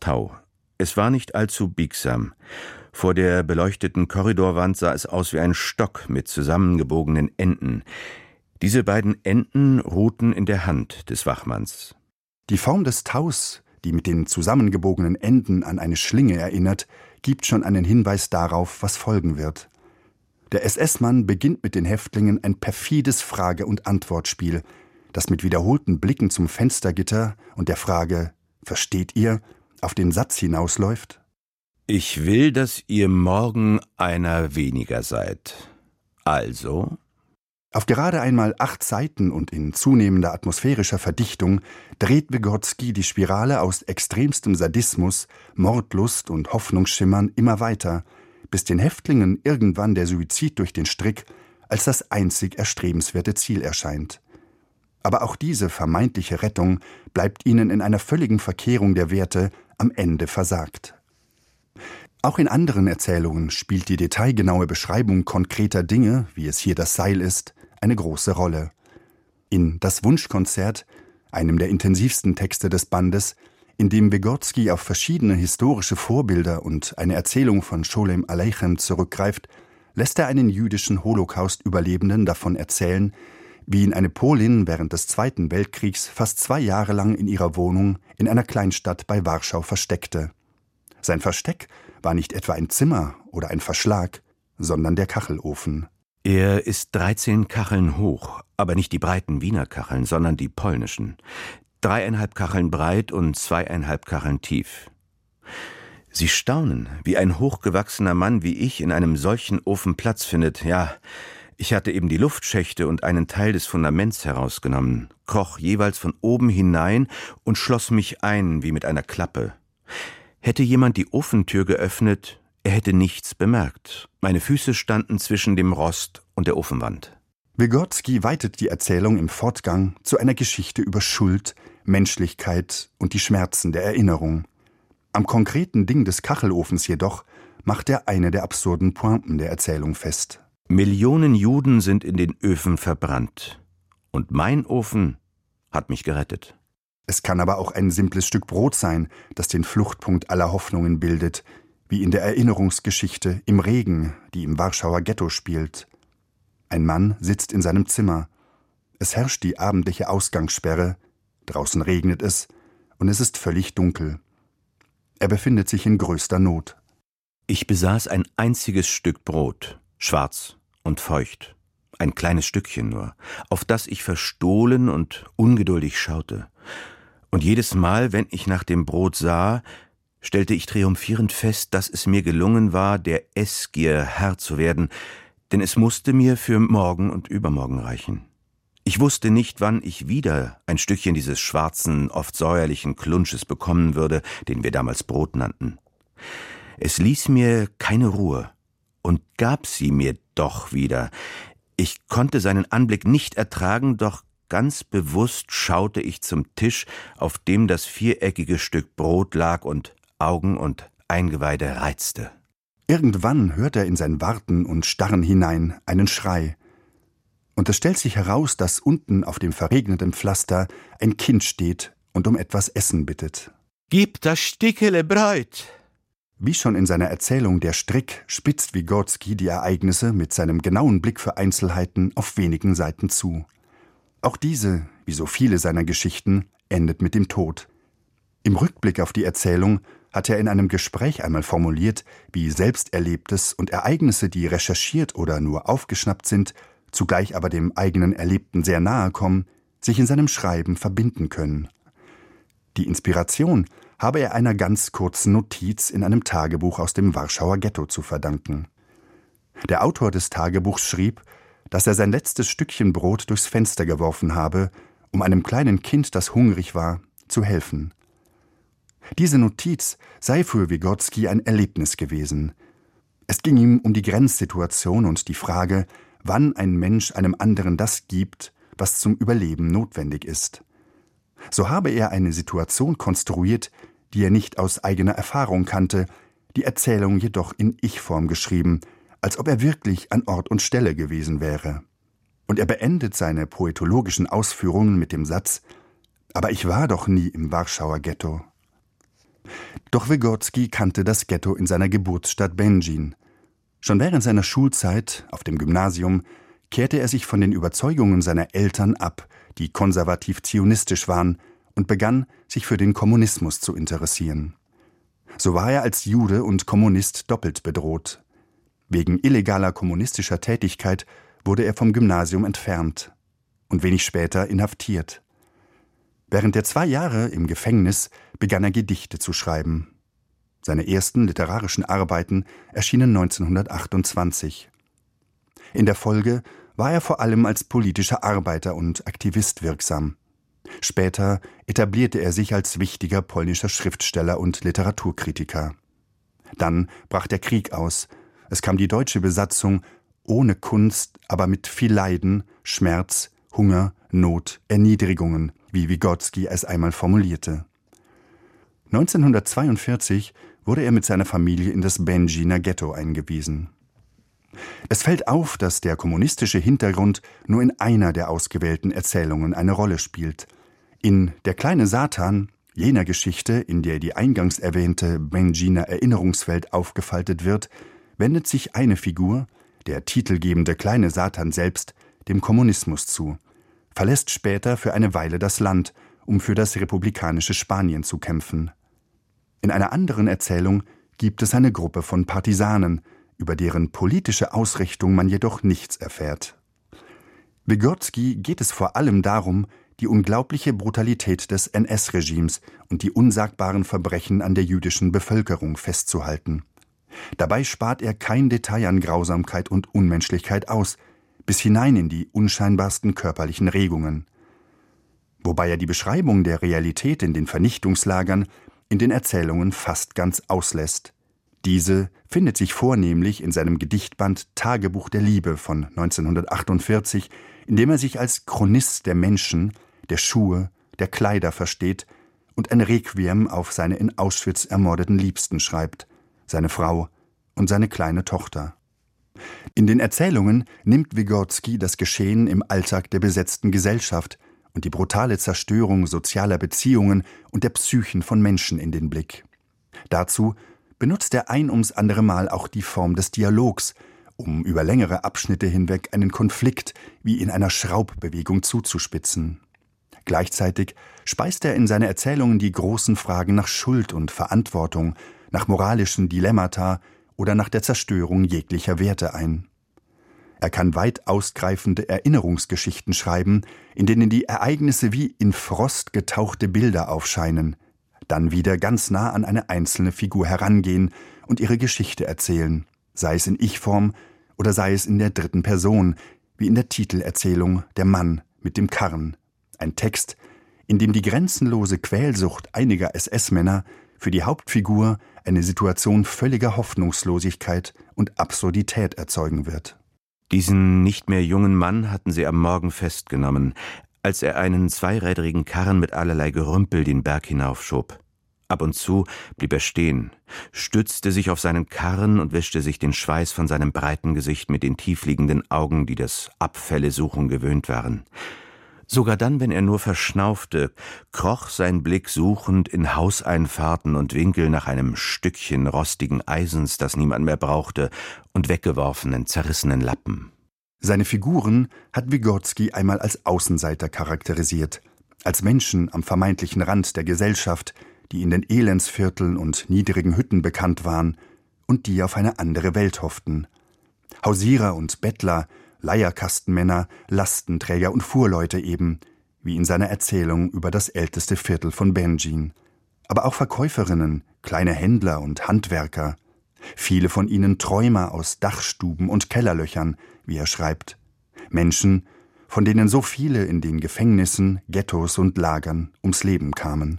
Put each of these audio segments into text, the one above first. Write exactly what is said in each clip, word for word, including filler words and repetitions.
Tau. Es war nicht allzu biegsam. Vor der beleuchteten Korridorwand sah es aus wie ein Stock mit zusammengebogenen Enden. Diese beiden Enden ruhten in der Hand des Wachmanns. Die Form des Taus, die mit den zusammengebogenen Enden an eine Schlinge erinnert, gibt schon einen Hinweis darauf, was folgen wird. Der S S-Mann beginnt mit den Häftlingen ein perfides Frage- und Antwortspiel, das mit wiederholten Blicken zum Fenstergitter und der Frage »Versteht ihr?« auf den Satz hinausläuft: »Ich will, dass ihr morgen einer weniger seid. Also?« Auf gerade einmal acht Seiten und in zunehmender atmosphärischer Verdichtung dreht Wygotsky die Spirale aus extremstem Sadismus, Mordlust und Hoffnungsschimmern immer weiter, bis den Häftlingen irgendwann der Suizid durch den Strick als das einzig erstrebenswerte Ziel erscheint. Aber auch diese vermeintliche Rettung bleibt ihnen in einer völligen Verkehrung der Werte am Ende versagt. Auch in anderen Erzählungen spielt die detailgenaue Beschreibung konkreter Dinge, wie es hier das Seil ist, eine große Rolle. In »Das Wunschkonzert«, einem der intensivsten Texte des Bandes, in dem Wygotsky auf verschiedene historische Vorbilder und eine Erzählung von Scholem Aleichem zurückgreift, lässt er einen jüdischen Holocaust-Überlebenden davon erzählen, wie ihn eine Polin während des Zweiten Weltkriegs fast zwei Jahre lang in ihrer Wohnung in einer Kleinstadt bei Warschau versteckte. Sein Versteck war nicht etwa ein Zimmer oder ein Verschlag, sondern der Kachelofen. Er ist dreizehn Kacheln hoch, aber nicht die breiten Wiener Kacheln, sondern die polnischen. Dreieinhalb Kacheln breit und zweieinhalb Kacheln tief. Sie staunen, wie ein hochgewachsener Mann wie ich in einem solchen Ofen Platz findet. Ja, ich hatte eben die Luftschächte und einen Teil des Fundaments herausgenommen, kroch jeweils von oben hinein und schloss mich ein wie mit einer Klappe. Hätte jemand die Ofentür geöffnet, er hätte nichts bemerkt. Meine Füße standen zwischen dem Rost und der Ofenwand. Wygotsky weitet die Erzählung im Fortgang zu einer Geschichte über Schuld, Menschlichkeit und die Schmerzen der Erinnerung. Am konkreten Ding des Kachelofens jedoch macht er eine der absurden Pointen der Erzählung fest. Millionen Juden sind in den Öfen verbrannt. Und mein Ofen hat mich gerettet. Es kann aber auch ein simples Stück Brot sein, das den Fluchtpunkt aller Hoffnungen bildet, wie in der Erinnerungsgeschichte Im Regen, die im Warschauer Ghetto spielt. Ein Mann sitzt in seinem Zimmer. Es herrscht die abendliche Ausgangssperre, draußen regnet es und es ist völlig dunkel. Er befindet sich in größter Not. Ich besaß ein einziges Stück Brot, schwarz und feucht, ein kleines Stückchen nur, auf das ich verstohlen und ungeduldig schaute. Und jedes Mal, wenn ich nach dem Brot sah, stellte ich triumphierend fest, dass es mir gelungen war, der Essgier Herr zu werden, denn es musste mir für morgen und übermorgen reichen. Ich wusste nicht, wann ich wieder ein Stückchen dieses schwarzen, oft säuerlichen Klunsches bekommen würde, den wir damals Brot nannten. Es ließ mir keine Ruhe und gab sie mir doch wieder. Ich konnte seinen Anblick nicht ertragen, doch ganz bewusst schaute ich zum Tisch, auf dem das viereckige Stück Brot lag und Augen und Eingeweide reizte. Irgendwann hört er in sein Warten und Starren hinein einen Schrei. Und es stellt sich heraus, dass unten auf dem verregneten Pflaster ein Kind steht und um etwas Essen bittet. »Gib das Stickele Brot!« Wie schon in seiner Erzählung Der Strick spitzt Wygotsky die Ereignisse mit seinem genauen Blick für Einzelheiten auf wenigen Seiten zu. Auch diese, wie so viele seiner Geschichten, endet mit dem Tod. Im Rückblick auf die Erzählung hat er in einem Gespräch einmal formuliert, wie Selbsterlebtes und Ereignisse, die recherchiert oder nur aufgeschnappt sind, zugleich aber dem eigenen Erlebten sehr nahe kommen, sich in seinem Schreiben verbinden können. Die Inspiration habe er einer ganz kurzen Notiz in einem Tagebuch aus dem Warschauer Ghetto zu verdanken. Der Autor des Tagebuchs schrieb, dass er sein letztes Stückchen Brot durchs Fenster geworfen habe, um einem kleinen Kind, das hungrig war, zu helfen. Diese Notiz sei für Wygotsky ein Erlebnis gewesen. Es ging ihm um die Grenzsituation und die Frage, wann ein Mensch einem anderen das gibt, was zum Überleben notwendig ist. So habe er eine Situation konstruiert, die er nicht aus eigener Erfahrung kannte, die Erzählung jedoch in Ich-Form geschrieben, als ob er wirklich an Ort und Stelle gewesen wäre. Und er beendet seine poetologischen Ausführungen mit dem Satz: »Aber ich war doch nie im Warschauer Ghetto.« Doch Wygotsky kannte das Ghetto in seiner Geburtsstadt Będzin. Schon während seiner Schulzeit auf dem Gymnasium kehrte er sich von den Überzeugungen seiner Eltern ab, die konservativ-zionistisch waren, und begann, sich für den Kommunismus zu interessieren. So war er als Jude und Kommunist doppelt bedroht. Wegen illegaler kommunistischer Tätigkeit wurde er vom Gymnasium entfernt und wenig später inhaftiert. Während der zwei Jahre im Gefängnis begann er Gedichte zu schreiben. Seine ersten literarischen Arbeiten erschienen neunzehnhundertachtundzwanzig. In der Folge war er vor allem als politischer Arbeiter und Aktivist wirksam. Später etablierte er sich als wichtiger polnischer Schriftsteller und Literaturkritiker. Dann brach der Krieg aus. Es kam die deutsche Besatzung, ohne Kunst, aber mit viel Leiden, Schmerz, Hunger, Not, Erniedrigungen, wie Wygotsky es einmal formulierte. neunzehnhundertzweiundvierzig wurde er mit seiner Familie in das Będziner Ghetto eingewiesen. Es fällt auf, dass der kommunistische Hintergrund nur in einer der ausgewählten Erzählungen eine Rolle spielt. In »Der kleine Satan«, jener Geschichte, in der die eingangs erwähnte Będziner Erinnerungswelt aufgefaltet wird, wendet sich eine Figur, der titelgebende kleine Satan selbst, dem Kommunismus zu, verlässt später für eine Weile das Land, um für das republikanische Spanien zu kämpfen. In einer anderen Erzählung gibt es eine Gruppe von Partisanen, über deren politische Ausrichtung man jedoch nichts erfährt. Wygotsky geht es vor allem darum, die unglaubliche Brutalität des N S-Regimes und die unsagbaren Verbrechen an der jüdischen Bevölkerung festzuhalten. Dabei spart er kein Detail an Grausamkeit und Unmenschlichkeit aus, bis hinein in die unscheinbarsten körperlichen Regungen. Wobei er die Beschreibung der Realität in den Vernichtungslagern in den Erzählungen fast ganz auslässt. Diese findet sich vornehmlich in seinem Gedichtband Tagebuch der Liebe von neunzehnhundertachtundvierzig, in dem er sich als Chronist der Menschen, der Schuhe, der Kleider versteht und ein Requiem auf seine in Auschwitz ermordeten Liebsten schreibt, seine Frau und seine kleine Tochter. In den Erzählungen nimmt Wygotsky das Geschehen im Alltag der besetzten Gesellschaft und die brutale Zerstörung sozialer Beziehungen und der Psychen von Menschen in den Blick. Dazu benutzt er ein ums andere Mal auch die Form des Dialogs, um über längere Abschnitte hinweg einen Konflikt wie in einer Schraubbewegung zuzuspitzen. Gleichzeitig speist er in seine Erzählungen die großen Fragen nach Schuld und Verantwortung, nach moralischen Dilemmata oder nach der Zerstörung jeglicher Werte ein. Er kann weit ausgreifende Erinnerungsgeschichten schreiben, in denen die Ereignisse wie in Frost getauchte Bilder aufscheinen, dann wieder ganz nah an eine einzelne Figur herangehen und ihre Geschichte erzählen, sei es in Ich-Form oder sei es in der dritten Person, wie in der Titelerzählung Der Mann mit dem Karren, ein Text, in dem die grenzenlose Quälsucht einiger S S-Männer für die Hauptfigur eine Situation völliger Hoffnungslosigkeit und Absurdität erzeugen wird. Diesen nicht mehr jungen Mann hatten sie am Morgen festgenommen, als er einen zweirädrigen Karren mit allerlei Gerümpel den Berg hinaufschob. Ab und zu blieb er stehen, stützte sich auf seinen Karren und wischte sich den Schweiß von seinem breiten Gesicht mit den tiefliegenden Augen, die das Abfälle-Suchen gewöhnt waren. Sogar dann, wenn er nur verschnaufte, kroch sein Blick suchend in Hauseinfahrten und Winkel nach einem Stückchen rostigen Eisens, das niemand mehr brauchte, und weggeworfenen, zerrissenen Lappen. Seine Figuren hat Wygotsky einmal als Außenseiter charakterisiert, als Menschen am vermeintlichen Rand der Gesellschaft, die in den Elendsvierteln und niedrigen Hütten bekannt waren und die auf eine andere Welt hofften. Hausierer und Bettler, Leierkastenmänner, Lastenträger und Fuhrleute eben, wie in seiner Erzählung über das älteste Viertel von Będzin. Aber auch Verkäuferinnen, kleine Händler und Handwerker. Viele von ihnen Träumer aus Dachstuben und Kellerlöchern, wie er schreibt. Menschen, von denen so viele in den Gefängnissen, Ghettos und Lagern ums Leben kamen.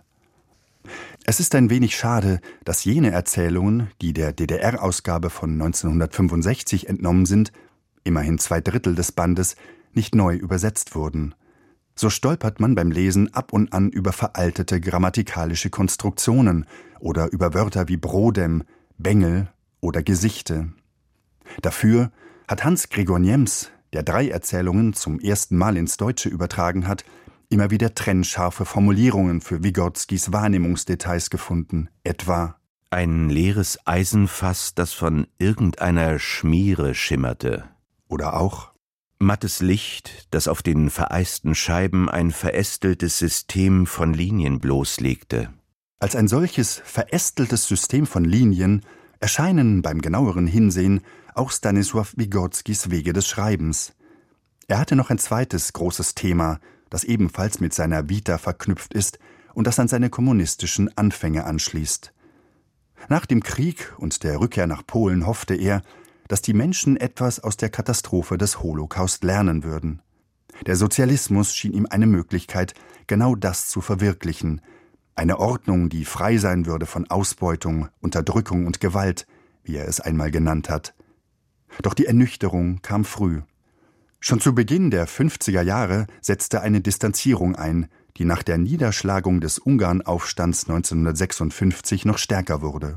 Es ist ein wenig schade, dass jene Erzählungen, die der D D R-Ausgabe von neunzehnhundertfünfundsechzig entnommen sind, immerhin zwei Drittel des Bandes, nicht neu übersetzt wurden. So stolpert man beim Lesen ab und an über veraltete grammatikalische Konstruktionen oder über Wörter wie Brodem, Bengel oder Gesichte. Dafür hat Hans Gregor Niems, der drei Erzählungen zum ersten Mal ins Deutsche übertragen hat, immer wieder trennscharfe Formulierungen für Wygotskis Wahrnehmungsdetails gefunden, etwa ein leeres Eisenfass, das von irgendeiner Schmiere schimmerte. Oder auch mattes Licht, das auf den vereisten Scheiben ein verästeltes System von Linien bloßlegte. Als ein solches verästeltes System von Linien erscheinen beim genaueren Hinsehen auch Stanisław Wygotskis Wege des Schreibens. Er hatte noch ein zweites großes Thema, das ebenfalls mit seiner Vita verknüpft ist und das an seine kommunistischen Anfänge anschließt. Nach dem Krieg und der Rückkehr nach Polen hoffte er, dass die Menschen etwas aus der Katastrophe des Holocaust lernen würden. Der Sozialismus schien ihm eine Möglichkeit, genau das zu verwirklichen, eine Ordnung, die frei sein würde von Ausbeutung, Unterdrückung und Gewalt, wie er es einmal genannt hat. Doch die Ernüchterung kam früh. Schon zu Beginn der fünfziger Jahre setzte eine Distanzierung ein, die nach der Niederschlagung des Ungarnaufstands neunzehnhundertsechsundfünfzig noch stärker wurde.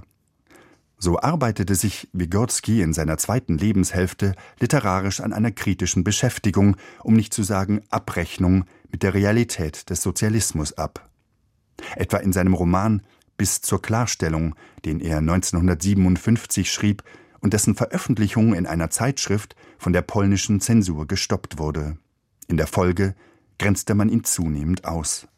So arbeitete sich Wygotsky in seiner zweiten Lebenshälfte literarisch an einer kritischen Beschäftigung, um nicht zu sagen Abrechnung mit der Realität des Sozialismus ab. Etwa in seinem Roman »Bis zur Klarstellung«, den er neunzehnhundertsiebenundfünfzig schrieb und dessen Veröffentlichung in einer Zeitschrift von der polnischen Zensur gestoppt wurde. In der Folge grenzte man ihn zunehmend aus.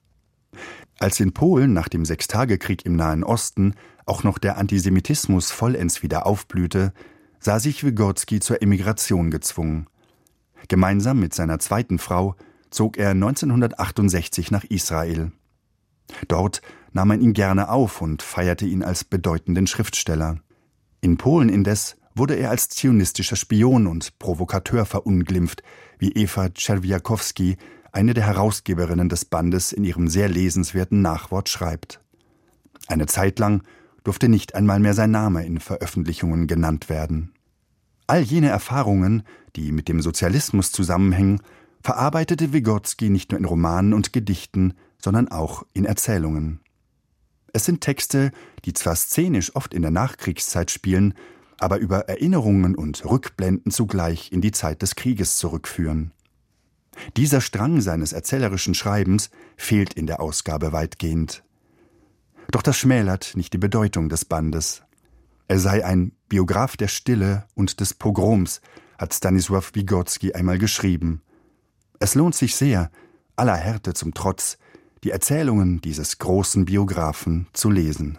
Als in Polen nach dem Sechstagekrieg im Nahen Osten auch noch der Antisemitismus vollends wieder aufblühte, sah sich Wygotsky zur Emigration gezwungen. Gemeinsam mit seiner zweiten Frau zog er neunzehnhundertachtundsechzig nach Israel. Dort nahm man ihn gerne auf und feierte ihn als bedeutenden Schriftsteller. In Polen indes wurde er als zionistischer Spion und Provokateur verunglimpft, wie Eva Czerwiakowski, eine der Herausgeberinnen des Bandes, in ihrem sehr lesenswerten Nachwort schreibt. Eine Zeit lang durfte nicht einmal mehr sein Name in Veröffentlichungen genannt werden. All jene Erfahrungen, die mit dem Sozialismus zusammenhängen, verarbeitete Wygotsky nicht nur in Romanen und Gedichten, sondern auch in Erzählungen. Es sind Texte, die zwar szenisch oft in der Nachkriegszeit spielen, aber über Erinnerungen und Rückblenden zugleich in die Zeit des Krieges zurückführen. Dieser Strang seines erzählerischen Schreibens fehlt in der Ausgabe weitgehend. Doch das schmälert nicht die Bedeutung des Bandes. Er sei ein Biograf der Stille und des Pogroms, hat Stanisław Wygotsky einmal geschrieben. Es lohnt sich sehr, aller Härte zum Trotz, die Erzählungen dieses großen Biografen zu lesen.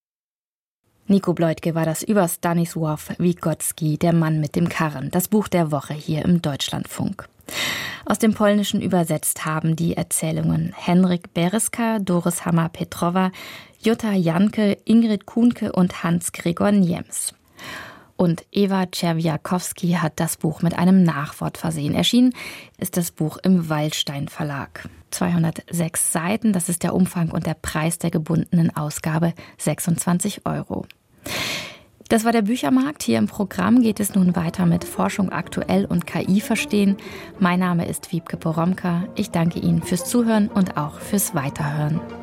Nico Bleutke war das über Stanisław Wygotsky, der Mann mit dem Karren, das Buch der Woche hier im Deutschlandfunk. Aus dem Polnischen übersetzt haben die Erzählungen Henryk Bereska, Doris Hammer-Petrowa, Jutta Janke, Ingrid Kuhnke und Hans-Gregor Niems. Und Eva Czerwiakowski hat das Buch mit einem Nachwort versehen. Erschienen ist das Buch im Waldstein Verlag. zweihundertsechs Seiten, das ist der Umfang und der Preis der gebundenen Ausgabe sechsundzwanzig Euro. Das war der Büchermarkt. Hier im Programm geht es nun weiter mit Forschung aktuell und K I verstehen. Mein Name ist Wiebke Poromka. Ich danke Ihnen fürs Zuhören und auch fürs Weiterhören.